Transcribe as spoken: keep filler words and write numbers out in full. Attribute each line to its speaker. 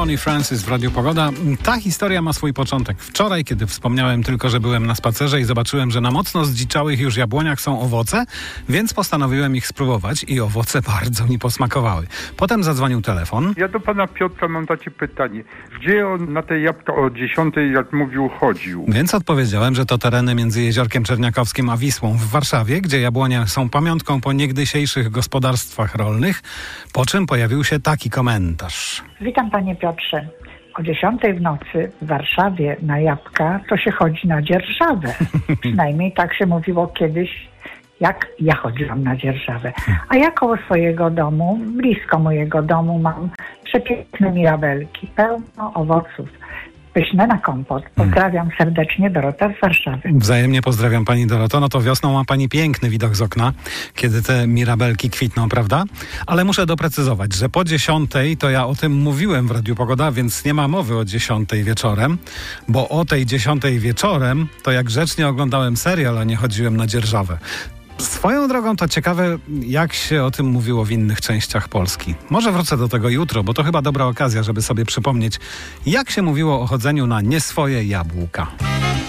Speaker 1: Connie Francis w Radiu Pogoda. Ta historia ma swój początek wczoraj, kiedy wspomniałem tylko, że byłem na spacerze i zobaczyłem, że na mocno zdziczałych już jabłoniach są owoce, więc postanowiłem ich spróbować i owoce bardzo mi posmakowały. Potem zadzwonił telefon.
Speaker 2: Ja do pana Piotra mam takie pytanie. Gdzie on na te jabłka o dziesiątej, jak mówił, chodził?
Speaker 1: Więc odpowiedziałem, że to tereny między Jeziorkiem Czerniakowskim a Wisłą w Warszawie, gdzie jabłonie są pamiątką po niegdysiejszych gospodarstwach rolnych, po czym pojawił się taki komentarz.
Speaker 3: Witam panie Piotrze. O dziesiątej w nocy w Warszawie na jabłka to się chodzi na dzierżawę. Przynajmniej tak się mówiło kiedyś, jak ja chodziłam na dzierżawę. A ja koło swojego domu, blisko mojego domu mam przepiękne mirabelki, pełno owoców. Pyszne na kompot. Pozdrawiam serdecznie, Dorota z Warszawy.
Speaker 1: Wzajemnie pozdrawiam pani Doroto. No to wiosną ma pani piękny widok z okna, kiedy te mirabelki kwitną, prawda? Ale muszę doprecyzować, że po dziesiątej to ja o tym mówiłem w Radiu Pogoda, więc nie ma mowy o dziesiątej wieczorem, bo o tej dziesiątej wieczorem to jak grzecznie oglądałem serial, a nie chodziłem na dzierżawę. Swoją drogą to ciekawe, jak się o tym mówiło w innych częściach Polski. Może wrócę do tego jutro, bo to chyba dobra okazja, żeby sobie przypomnieć, jak się mówiło o chodzeniu na nieswoje jabłka.